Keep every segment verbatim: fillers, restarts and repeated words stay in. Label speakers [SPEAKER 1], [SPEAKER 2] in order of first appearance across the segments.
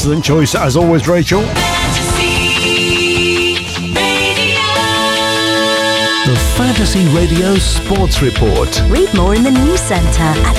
[SPEAKER 1] Excellent choice as always, Rachel.
[SPEAKER 2] The Fantasy Radio Sports Report.
[SPEAKER 3] Read more in the news centre at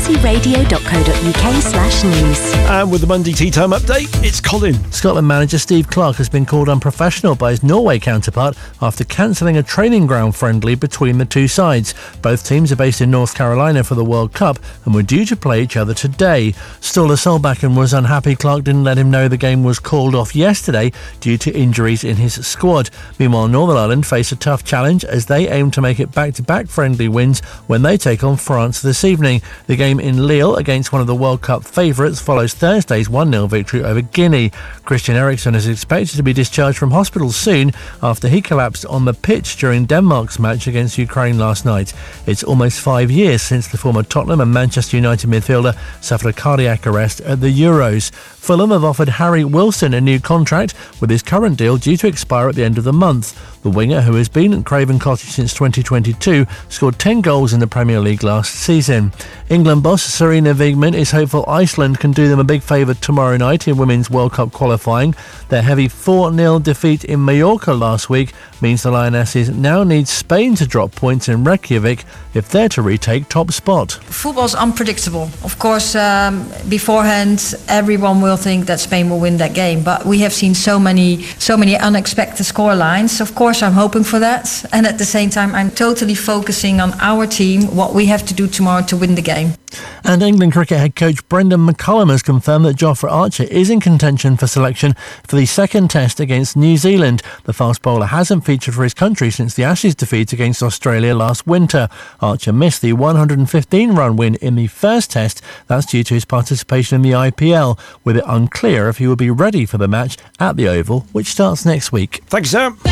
[SPEAKER 3] fantasyradio.co.uk slash news.
[SPEAKER 1] And with the Monday Tea Time update, it's Colin.
[SPEAKER 4] Scotland manager Steve Clarke has been called unprofessional by his Norway counterpart after cancelling a training ground friendly between the two sides. Both teams are based in North Carolina for the World Cup and were due to play each other today. Ståle Solbakken was unhappy Clarke didn't let him know the game was called off yesterday due to injuries in his squad. Meanwhile, Northern Ireland face a tough challenge as they aim to make it back-to-back friendly wins when they take on France this evening. The game in Lille against one of the World Cup favourites follows Thursday's one nil victory over Guinea. Christian Eriksen is expected to be discharged from hospital soon after he collapsed on the pitch during Denmark's match against Ukraine last night. It's almost five years since the former Tottenham and Manchester United midfielder suffered a cardiac arrest at the Euros. Fulham have offered Harry Wilson a new contract, with his current deal due to expire at the end of the month. The winger, who has been at Craven Cottage since twenty twenty-two, scored ten goals in the Premier League last season. England boss Sarina Wiegman is hopeful Iceland can do them a big favour tomorrow night in Women's World Cup qualifying. Their heavy four nil defeat in Mallorca last week means the Lionesses now need Spain to drop points in Reykjavik if they're to retake top spot.
[SPEAKER 5] Football's unpredictable. Of course, um, beforehand, everyone will think that Spain will win that game, but we have seen so many, so many unexpected score lines. Of course, I'm hoping for that, and at the same time, I'm totally focusing on our team, what we have to do tomorrow to win the game.
[SPEAKER 4] And England cricket head coach Brendan McCullum has confirmed that Jofra Archer is in contention for selection for the second test against New Zealand. The fast bowler hasn't featured for his country since the Ashes defeat against Australia last winter. Archer missed the one hundred fifteen run win in the first test. That's due to his participation in the I P L, with it unclear if he will be ready for the match at the Oval, which starts next week.
[SPEAKER 1] Thanks, Sam.